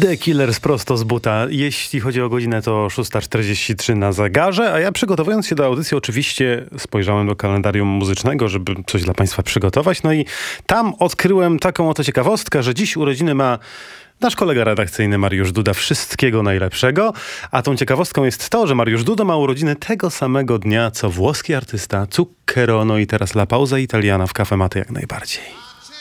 The Killers prosto z buta. Jeśli chodzi o godzinę, to 6:43 na zegarze, a ja przygotowując się do audycji oczywiście spojrzałem do kalendarium muzycznego, żeby coś dla państwa przygotować. No i tam odkryłem taką oto ciekawostkę, że dziś urodziny ma nasz kolega redakcyjny Mariusz Duda. Wszystkiego najlepszego. A tą ciekawostką jest to, że Mariusz Duda ma urodziny tego samego dnia, co włoski artysta Zucchero. No i teraz La Pausa Italiana w Cafe Maty jak najbardziej.